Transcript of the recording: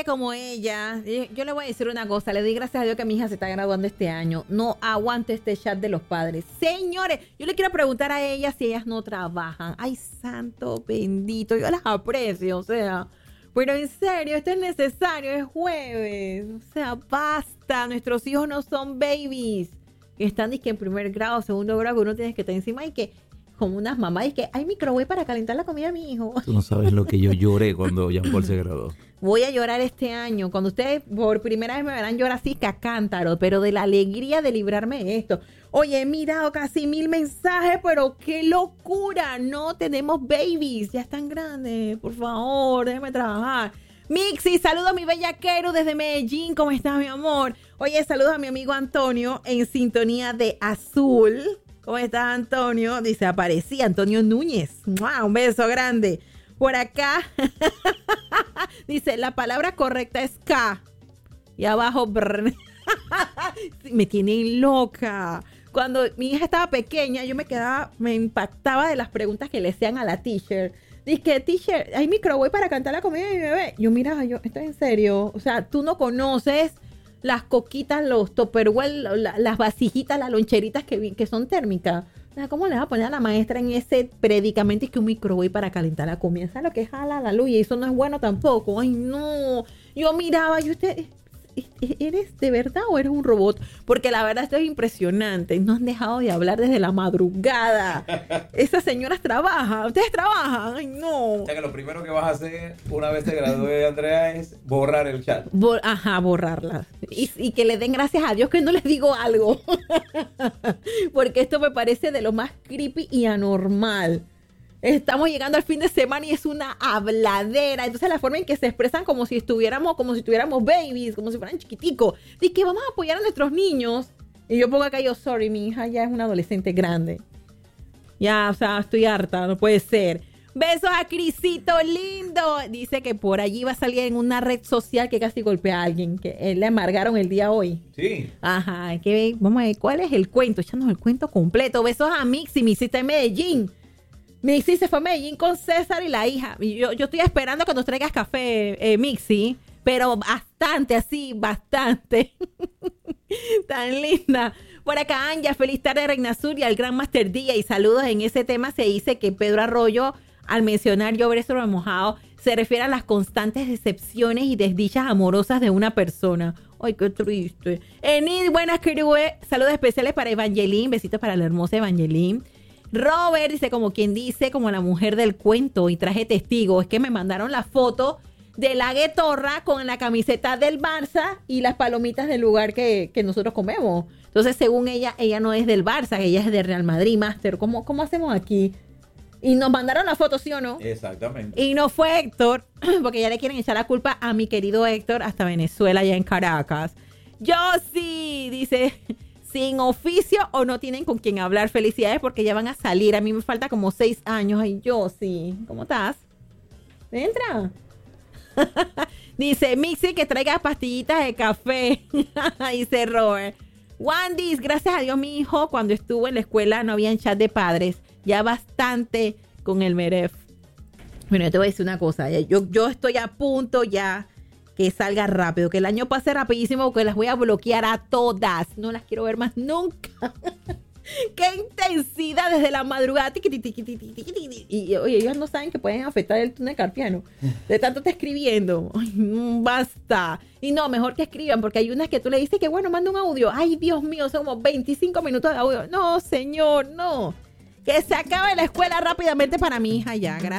nadie como ella. Yo le voy a decir una cosa. Le doy gracias a Dios que mi hija se está graduando este año. No aguanto este chat de los padres. Señores, yo le quiero preguntar a ellas si ellas no trabajan. Ay, santo bendito. Yo las aprecio, o sea. Pero en serio, esto es necesario. Es jueves. O sea, basta. Nuestros hijos no son babies. Que están en primer grado, segundo grado, que uno tiene que estar encima y que... como unas mamás, y que hay microwave para calentar la comida de mi hijo. Tú no sabes lo que yo lloré cuando Jean Paul se graduó. Voy a llorar este año. Cuando ustedes por primera vez me verán llorar así que a cántaro, pero de la alegría de librarme de esto. Oye, he mirado casi 1000 mensajes, pero qué locura. No tenemos babies, ya están grandes. Por favor, déjeme trabajar. Mixi, saludos a mi bellaquero desde Medellín. ¿Cómo estás, mi amor? Oye, saludos a mi amigo Antonio en sintonía de Azul. ¿Cómo estás, Antonio? Dice, aparecía Antonio Núñez. ¡Mua! Un beso grande. Por acá, dice, la palabra correcta es K. Y abajo, brr. Me tienen loca. Cuando mi hija estaba pequeña, yo me impactaba de las preguntas que le hacían a la teacher. Dice, teacher, ¿hay microwave para cantar la comida de mi bebé? Yo, mira, ¿esto es en serio? O sea, tú no conoces las coquitas, los tupperware, las vasijitas, las loncheritas que son térmicas. O sea, ¿cómo le vas a poner a la maestra en ese predicamento y que un microwave para calentar la comida? ¿Sabes lo que jala la luz? Y eso no es bueno tampoco. Ay, no. Yo miraba y usted... ¿Eres de verdad o eres un robot? Porque la verdad esto es impresionante. No han dejado de hablar desde la madrugada. Esas señoras trabajan. ¿Ustedes trabajan? Ay, no. O sea que lo primero que vas a hacer una vez te gradúe, Andrea, es borrar el chat. Borrarla. Y que le den gracias a Dios que no les digo algo. Porque esto me parece de lo más creepy y anormal. Estamos llegando al fin de semana y es una habladera. Entonces la forma en que se expresan como si tuviéramos babies, como si fueran chiquiticos. Dice que vamos a apoyar a nuestros niños. Y yo pongo acá, sorry, mi hija ya es una adolescente grande. Ya, o sea, estoy harta, no puede ser. Besos a Crisito lindo. Dice que por allí va a salir en una red social que casi golpea a alguien. Que le amargaron el día hoy. Sí. Ajá, vamos a ver cuál es el cuento. Échanos el cuento completo. Besos a Mixi, mi cita en Medellín. Mixi se fue a Medellín con César y la hija. Y yo estoy esperando que nos traigas café, Mixi. Pero bastante. Tan linda. Por acá, Anja, feliz tarde, Reina Sur y al gran Master Día. Y saludos. En ese tema se dice que Pedro Arroyo, al mencionar llover sobre mojado, se refiere a las constantes decepciones y desdichas amorosas de una persona. Ay, qué triste. Enid, buenas, querido. Saludos especiales para Evangeline. Besitos para la hermosa Evangeline. Robert dice, como quien dice, como la mujer del cuento, y traje testigo. Es que me mandaron la foto de la Guetorra con la camiseta del Barça y las palomitas del lugar que nosotros comemos. Entonces, según ella no es del Barça, ella es de Real Madrid, Master. ¿Cómo hacemos aquí? Y nos mandaron la foto, ¿sí o no? Exactamente. Y no fue Héctor, porque ya le quieren echar la culpa a mi querido Héctor hasta Venezuela, allá en Caracas. Yo sí, dice... sin oficio o no tienen con quién hablar. Felicidades porque ya van a salir. A mí me falta como 6 años. Ay, yo sí. ¿Cómo estás? Entra. Dice Mixi que traiga pastillitas de café. Dice Robert. Wandis, gracias a Dios mi hijo cuando estuvo en la escuela no había chat de padres. Ya bastante con el Meref. Bueno, yo te voy a decir una cosa. Yo estoy a punto ya que salga rápido, que el año pase rapidísimo porque las voy a bloquear a todas. No las quiero ver más nunca. ¡Qué intensidad desde la madrugada! Y oye, ellos no saben que pueden afectar el túnel carpiano. De tanto te escribiendo. Ay, basta. Y no, mejor que escriban, porque hay unas que tú le dices que bueno, manda un audio. Ay, Dios mío, son como 25 minutos de audio. No, señor, no. Que se acabe la escuela rápidamente para mi hija ya. Gracias.